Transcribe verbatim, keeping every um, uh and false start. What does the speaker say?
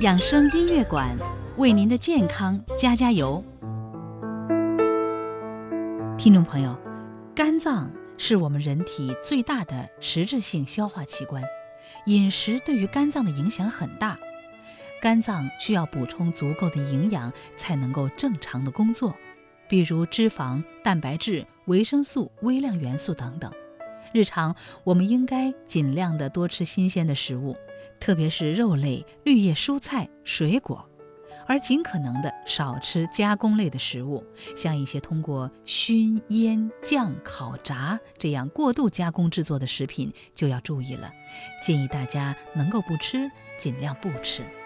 养生音乐馆为您的健康加加油。听众朋友，肝脏是我们人体最大的实质性消化器官，饮食对于肝脏的影响很大。肝脏需要补充足够的营养才能够正常的工作，比如脂肪、蛋白质、维生素、微量元素等等。日常我们应该尽量的多吃新鲜的食物，特别是肉类、绿叶蔬菜、水果，而尽可能的少吃加工类的食物，像一些通过熏、腌、酱、烤、炸这样过度加工制作的食品就要注意了。建议大家能够不吃，尽量不吃。